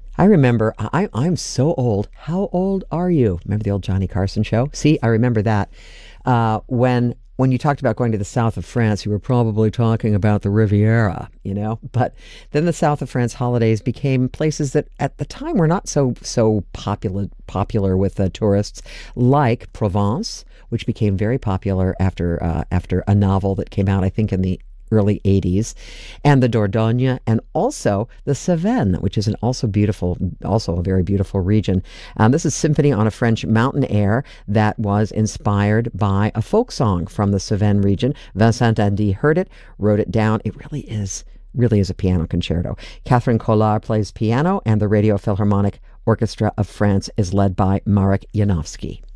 I remember, I'm so old. How old are you? Remember the old Johnny Carson show? See, I remember that. When you talked about going to the south of France, you were probably talking about the Riviera, But then the south of France holidays became places that at the time were not so popular with tourists, like Provence, which became very popular after a novel that came out, I think, in the early 80s, and the Dordogne, and also the Cevennes, which is also a very beautiful region. This is Symphony on a French Mountain Air that was inspired by a folk song from the Cevennes region. Vincent Dandy heard it, wrote it down. It really is a piano concerto. Catherine Collard plays piano, and the Radio Philharmonic Orchestra of France is led by Marek Janowski.